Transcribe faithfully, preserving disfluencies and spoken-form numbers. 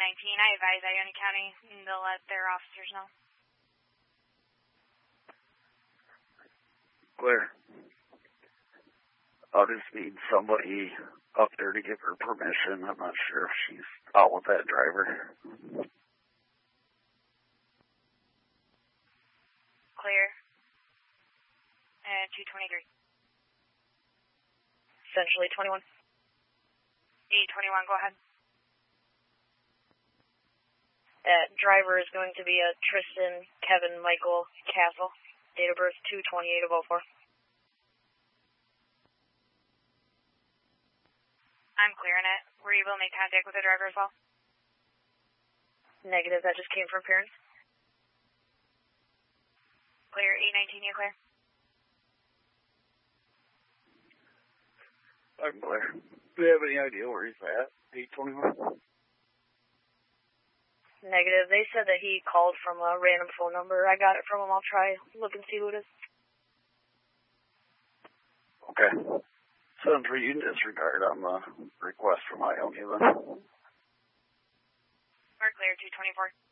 nineteen, I advise Ione County, and they'll let their officers know. Clear. I'll just need somebody up there to give her permission. I'm not sure if she's out with that driver. Clear. And two twenty-three. Essentially twenty-one. E twenty-one, go ahead. That driver is going to be a Tristan Kevin Michael Castle. Date of birth two twenty-eight of oh four. I'm clearing it. Were you able to make contact with the driver as well? Negative, that just came from parents. Clear. eight nineteen, you clear? I'm clear. Do you have any idea where he's at? eight twenty-one? Negative. They said that he called from a random phone number. I got it from him. I'll try look and see who it is. Okay. Sounds for you disregard on the request from Ione then. We're clear, two twenty-four.